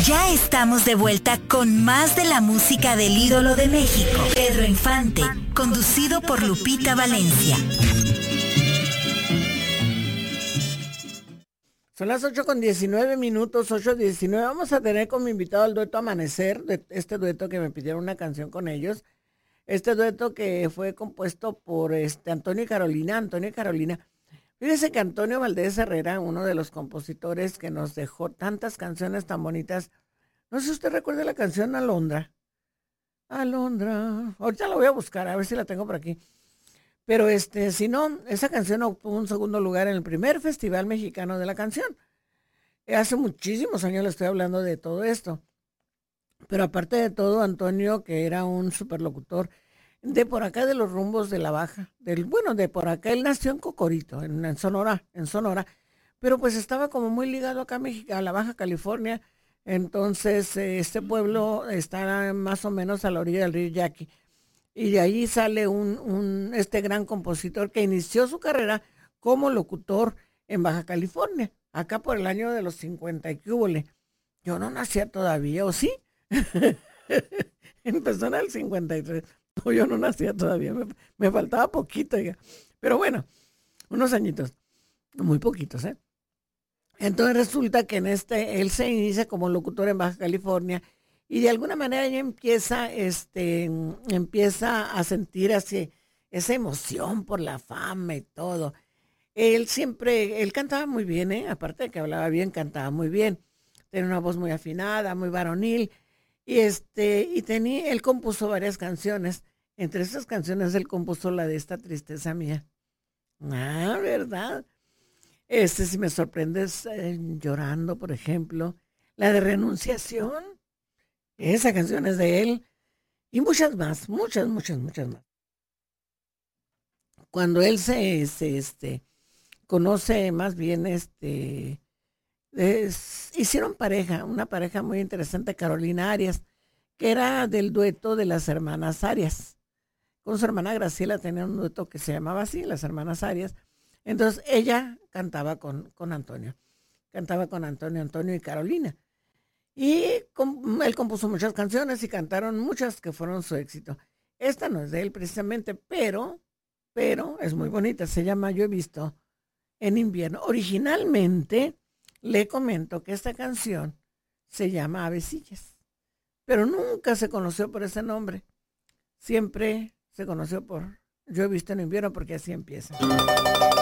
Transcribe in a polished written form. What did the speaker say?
Ya estamos de vuelta con más de la música del ídolo de México, Pedro Infante, conducido por Lupita Valencia. Son las 8:19, 8:19. Vamos a tener como invitado al dueto Amanecer, de este dueto que me pidieron una canción con ellos. Este dueto que fue compuesto por Antonio y Carolina. Antonio y Carolina. Fíjese que Antonio Valdés Herrera, uno de los compositores que nos dejó tantas canciones tan bonitas. No sé si usted recuerda la canción Alondra. Alondra. Ahorita la voy a buscar, a ver si la tengo por aquí. Pero si no, esa canción obtuvo un segundo lugar en el primer Festival Mexicano de la Canción. Hace muchísimos años le estoy hablando de todo esto. Pero aparte de todo, Antonio, que era un superlocutor de por acá de los rumbos de la Baja, de por acá, él nació en Cocorito, en Sonora, pero pues estaba como muy ligado acá a México, a la Baja California. Entonces, este pueblo está más o menos a la orilla del río Yaqui. Y de ahí sale este gran compositor que inició su carrera como locutor en Baja California, acá por el año de los 50 y que húbole. Yo no nacía todavía, ¿o sí? Empezó en el 53. No, yo no nacía todavía, me faltaba poquito, oiga. Pero bueno, unos añitos, muy poquitos, ¿eh? Entonces resulta que él se inicia como locutor en Baja California y de alguna manera ella empieza a sentir así esa emoción por la fama y todo. Él cantaba muy bien, ¿eh? Aparte de que hablaba bien, cantaba muy bien. Tenía una voz muy afinada, muy varonil. Él compuso varias canciones. Entre esas canciones él compuso la de Esta tristeza mía. Ah, ¿verdad? Si me sorprendes llorando, por ejemplo. La de Renunciación. Esa canción es de él. Y muchas más, muchas, muchas, muchas más. Cuando él conoce más bien, hicieron pareja, una pareja muy interesante, Carolina Arias, que era del dueto de las hermanas Arias. Con su hermana Graciela tenían un dueto que se llamaba así, las hermanas Arias. Entonces ella cantaba con Antonio. Cantaba con Antonio y Carolina. Y él compuso muchas canciones y cantaron muchas que fueron su éxito. Esta no es de él precisamente, pero es muy bonita. Se llama Yo he visto en invierno. Originalmente le comento que esta canción se llama Avecillas, pero nunca se conoció por ese nombre. Siempre se conoció por Yo he visto en invierno porque así empieza.